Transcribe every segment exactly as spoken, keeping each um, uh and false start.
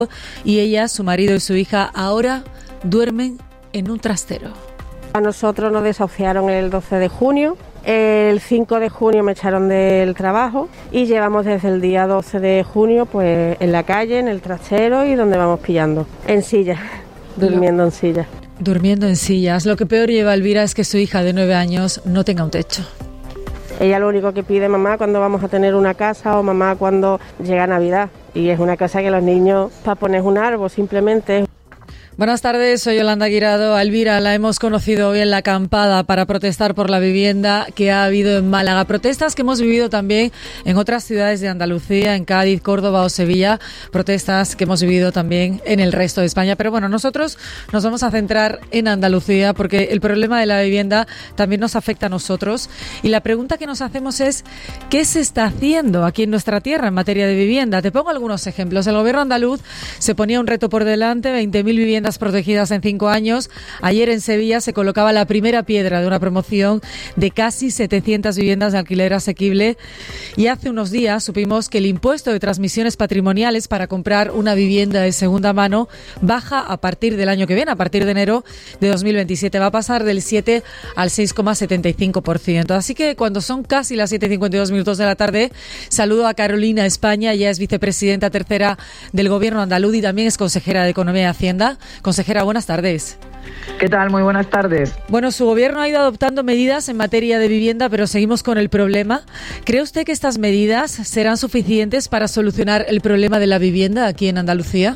y ella, su marido y su hija ahora duermen en un trastero. A nosotros nos desahuciaron el doce de junio, el cinco de junio me echaron del trabajo y llevamos desde el día doce de junio pues en la calle, en el trastero y donde vamos pillando, en silla, durmiendo en silla. Durmiendo en sillas. Lo que peor lleva a Elvira es que su hija de nueve años no tenga un techo. Ella lo único que pide, mamá, cuando vamos a tener una casa, o mamá, cuando llega Navidad. Y es una casa que los niños, para poner un árbol simplemente. Buenas tardes, soy Yolanda Guirado. A Elvira la hemos conocido hoy en la acampada para protestar por la vivienda que ha habido en Málaga. Protestas que hemos vivido también en otras ciudades de Andalucía, en Cádiz, Córdoba o Sevilla. Protestas que hemos vivido también en el resto de España. Pero bueno, nosotros nos vamos a centrar en Andalucía porque el problema de la vivienda también nos afecta a nosotros. Y la pregunta que nos hacemos es, ¿qué se está haciendo aquí en nuestra tierra en materia de vivienda? Te pongo algunos ejemplos. El gobierno andaluz se ponía un reto por delante, veinte mil viviendas protegidas en cinco años. Ayer en Sevilla se colocaba la primera piedra de una promoción de casi setecientas viviendas de alquiler asequible y hace unos días supimos que el impuesto de transmisiones patrimoniales para comprar una vivienda de segunda mano baja a partir del año que viene, a partir de enero de dos mil veintisiete. Va a pasar del siete al seis coma setenta y cinco por ciento. Así que cuando son casi las siete y cincuenta y dos minutos de la tarde, saludo a Carolina España. Ella es vicepresidenta tercera del Gobierno andaluz y también es consejera de Economía y Hacienda. Consejera, buenas tardes. ¿Qué tal? Muy buenas tardes. Bueno, su gobierno ha ido adoptando medidas en materia de vivienda, pero seguimos con el problema. ¿Cree usted que estas medidas serán suficientes para solucionar el problema de la vivienda aquí en Andalucía?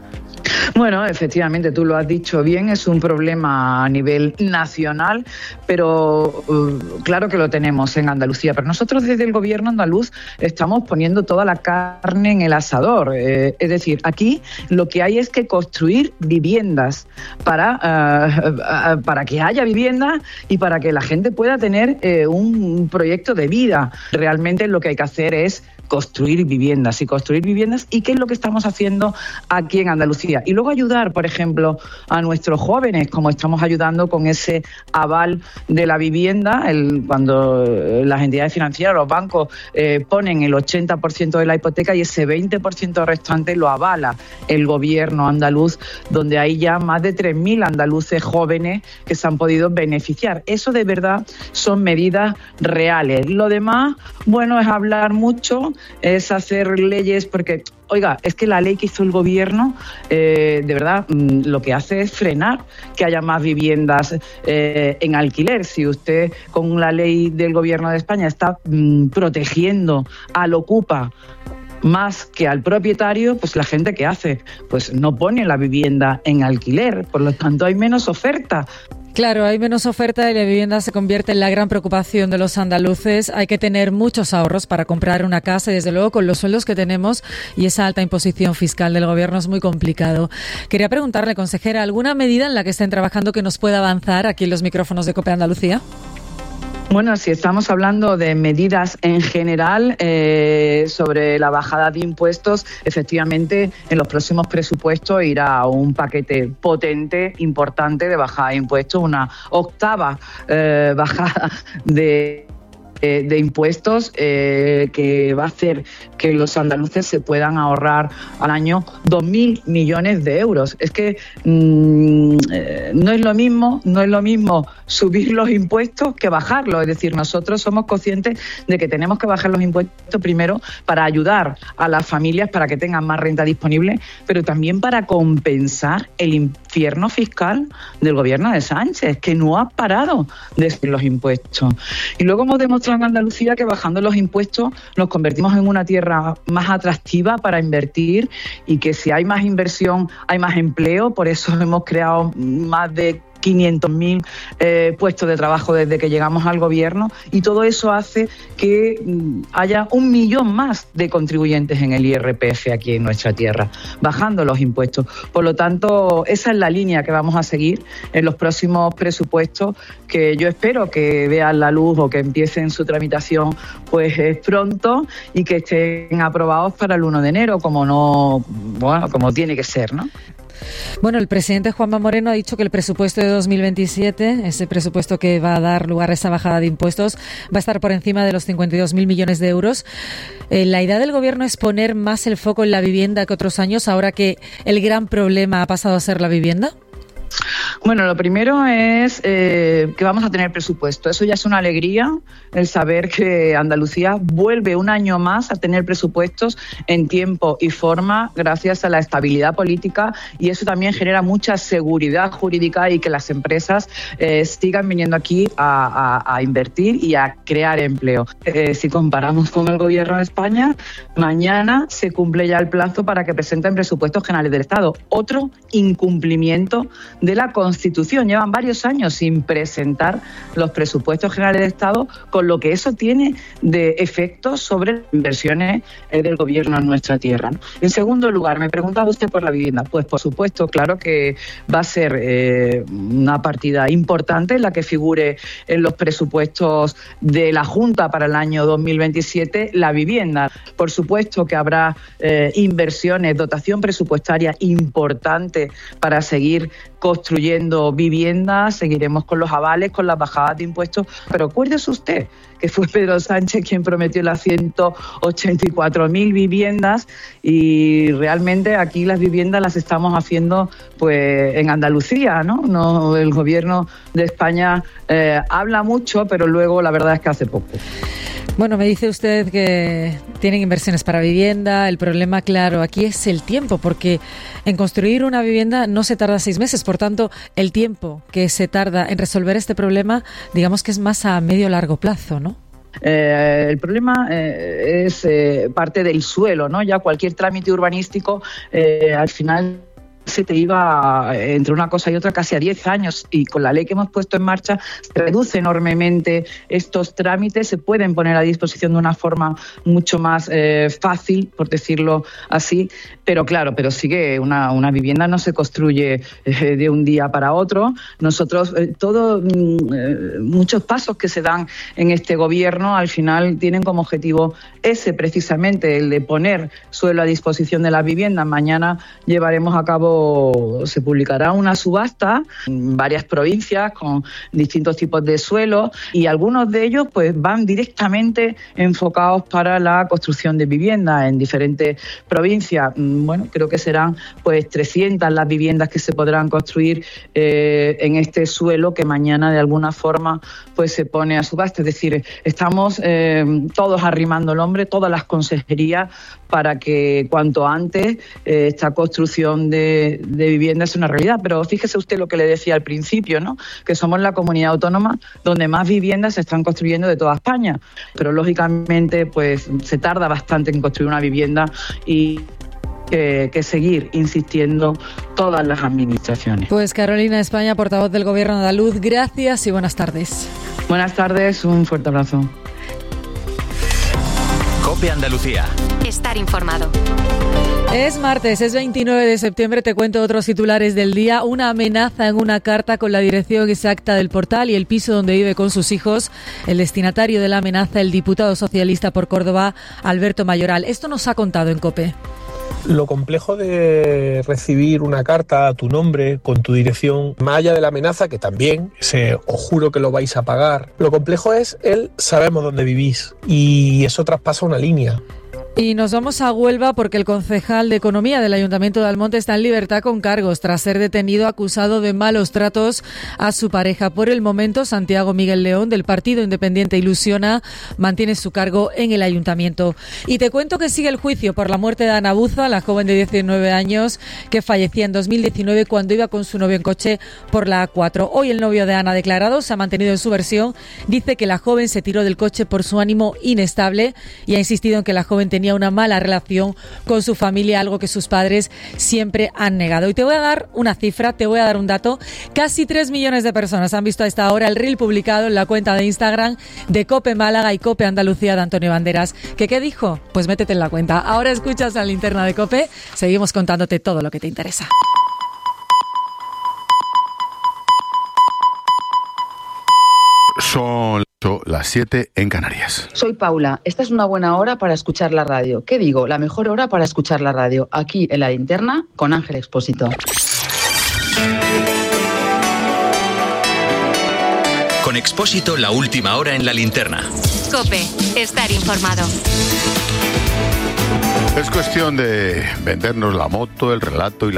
Bueno, efectivamente, tú lo has dicho bien, es un problema a nivel nacional, pero uh, claro que lo tenemos en Andalucía. Pero nosotros desde el gobierno andaluz estamos poniendo toda la carne en el asador. Eh, es decir, aquí lo que hay es que construir viviendas para, uh, uh, para que haya vivienda y para que la gente pueda tener eh, un proyecto de vida. Realmente lo que hay que hacer es construir viviendas y construir viviendas. ¿Y qué es lo que estamos haciendo aquí en Andalucía? Y luego ayudar, por ejemplo, a nuestros jóvenes, como estamos ayudando con ese aval de la vivienda, el, cuando las entidades financieras, los bancos, eh, ponen el ochenta por ciento de la hipoteca y ese veinte por ciento restante lo avala el gobierno andaluz, donde hay ya más de tres mil andaluces jóvenes que se han podido beneficiar. Eso de verdad son medidas reales. Lo demás, bueno, es hablar mucho, es hacer leyes, porque, oiga, es que la ley que hizo el gobierno, eh, de verdad, mmm, lo que hace es frenar que haya más viviendas eh, en alquiler. Si usted, con la ley del gobierno de España, está mmm, protegiendo al ocupa más que al propietario, pues la gente ¿qué hace? Pues no pone la vivienda en alquiler, por lo tanto hay menos oferta. Claro, hay menos oferta y la vivienda se convierte en la gran preocupación de los andaluces. Hay que tener muchos ahorros para comprar una casa y, desde luego, con los sueldos que tenemos y esa alta imposición fiscal del gobierno es muy complicado. Quería preguntarle, consejera, ¿alguna medida en la que estén trabajando que nos pueda avanzar aquí en los micrófonos de COPE Andalucía? Bueno, si estamos hablando de medidas en general eh, sobre la bajada de impuestos, efectivamente en los próximos presupuestos irá un paquete potente, importante de bajada de impuestos, una octava eh, bajada de... Eh, de impuestos eh, que va a hacer que los andaluces se puedan ahorrar al año dos mil millones de euros. Es que mmm, eh, no es lo mismo, no es lo mismo subir los impuestos que bajarlos. Es decir, nosotros somos conscientes de que tenemos que bajar los impuestos primero para ayudar a las familias para que tengan más renta disponible, pero también para compensar el infierno fiscal del gobierno de Sánchez, que no ha parado de subir los impuestos. Y luego hemos demostrado en Andalucía que bajando los impuestos nos convertimos en una tierra más atractiva para invertir y que si hay más inversión hay más empleo. Por eso hemos creado más de quinientos mil eh, puestos de trabajo desde que llegamos al gobierno, y todo eso hace que mm, haya un millón más de contribuyentes en el I R P F aquí en nuestra tierra, bajando los impuestos. Por lo tanto, esa es la línea que vamos a seguir en los próximos presupuestos, que yo espero que vean la luz o que empiecen su tramitación pues eh, pronto y que estén aprobados para el uno de enero, como no, bueno, como tiene que ser, ¿no? Bueno, el presidente Juanma Moreno ha dicho que el presupuesto de dos mil veintisiete, ese presupuesto que va a dar lugar a esa bajada de impuestos, va a estar por encima de los cincuenta y dos mil millones de euros. Eh, la idea del Gobierno es poner más el foco en la vivienda que otros años, ahora que el gran problema ha pasado a ser la vivienda. Bueno, lo primero es eh, que vamos a tener presupuesto. Eso ya es una alegría, el saber que Andalucía vuelve un año más a tener presupuestos en tiempo y forma gracias a la estabilidad política, y eso también genera mucha seguridad jurídica y que las empresas eh, sigan viniendo aquí a, a, a invertir y a crear empleo. Eh, si comparamos con el Gobierno de España, mañana se cumple ya el plazo para que presenten presupuestos generales del Estado. Otro incumplimiento de la Constitución. Llevan varios años sin presentar los presupuestos generales de Estado, con lo que eso tiene de efectos sobre las inversiones del Gobierno en nuestra tierra. En segundo lugar, me preguntaba usted por la vivienda. Pues por supuesto, claro que va a ser eh, una partida importante la que figure en los presupuestos de la Junta para el año dos mil veintisiete, la vivienda. Por supuesto que habrá eh, inversiones, dotación presupuestaria importante para seguir construyendo viviendas, seguiremos con los avales, con las bajadas de impuestos, pero acuérdese usted que fue Pedro Sánchez quien prometió las ciento ochenta y cuatro mil viviendas, y realmente aquí las viviendas las estamos haciendo pues en Andalucía, ¿no? No, el Gobierno de España eh, habla mucho, pero luego la verdad es que hace poco. Bueno, me dice usted que tienen inversiones para vivienda. El problema, claro, aquí es el tiempo, porque en construir una vivienda no se tarda seis meses. Por tanto, el tiempo que se tarda en resolver este problema, digamos que es más a medio o largo plazo, ¿no? Eh, el problema eh, es eh, parte del suelo, ¿no? Ya cualquier trámite urbanístico eh, al final se te iba entre una cosa y otra casi a diez años, y con la ley que hemos puesto en marcha se reduce enormemente estos trámites, se pueden poner a disposición de una forma mucho más eh, fácil, por decirlo así, pero claro, pero sigue una, una vivienda no se construye eh, de un día para otro. Nosotros, eh, todo, eh, muchos pasos que se dan en este Gobierno al final tienen como objetivo ese, precisamente, el de poner suelo a disposición de las viviendas. Mañana llevaremos a cabo, se publicará una subasta en varias provincias con distintos tipos de suelo, y algunos de ellos pues van directamente enfocados para la construcción de viviendas en diferentes provincias. Bueno, creo que serán pues trescientas las viviendas que se podrán construir eh, en este suelo que mañana de alguna forma pues se pone a subasta. Es decir, estamos eh, todos arrimando el hombro, todas las consejerías, para que cuanto antes eh, esta construcción de, de vivienda es una realidad. Pero fíjese usted lo que le decía al principio, ¿no? Que somos la comunidad autónoma donde más viviendas se están construyendo de toda España. Pero lógicamente pues se tarda bastante en construir una vivienda, y Que, que seguir insistiendo todas las administraciones. Pues Carolina España, portavoz del Gobierno andaluz, gracias y buenas tardes. Buenas tardes, un fuerte abrazo. COPE Andalucía. Estar informado. Es martes, es veintinueve de septiembre, te cuento otros titulares del día. Una amenaza en una carta con la dirección exacta del portal y el piso donde vive con sus hijos. El destinatario de la amenaza, el diputado socialista por Córdoba, Alberto Mayoral. Esto nos ha contado en COPE. Lo complejo de recibir una carta a tu nombre, con tu dirección, más allá de la amenaza, que también, ese os juro que lo vais a pagar, lo complejo es el sabemos dónde vivís, y eso traspasa una línea. Y nos vamos a Huelva porque el concejal de Economía del Ayuntamiento de Almonte está en libertad con cargos tras ser detenido acusado de malos tratos a su pareja. Por el momento, Santiago Miguel León, del partido independiente Ilusiona, mantiene su cargo en el ayuntamiento. Y te cuento que sigue el juicio por la muerte de Ana Buza, la joven de diecinueve años que fallecía en dos mil diecinueve cuando iba con su novio en coche por la A cuatro. Hoy el novio de Ana ha declarado, se ha mantenido en su versión, dice que la joven se tiró del coche por su ánimo inestable y ha insistido en que la joven tenía una mala relación con su familia, algo que sus padres siempre han negado. Y te voy a dar una cifra, te voy a dar un dato. Casi tres millones de personas han visto a esta hora el reel publicado en la cuenta de Instagram de COPE Málaga y COPE Andalucía de Antonio Banderas. ¿Qué qué dijo? Pues métete en la cuenta. Ahora escuchas la linterna de COPE. Seguimos contándote todo lo que te interesa. Son las siete en Canarias. Soy Paula. Esta es una buena hora para escuchar la radio. ¿Qué digo? La mejor hora para escuchar la radio. Aquí en La Linterna con Ángel Expósito. Con Expósito, la última hora en la linterna. COPE, estar informado. Es cuestión de vendernos la moto, el relato y la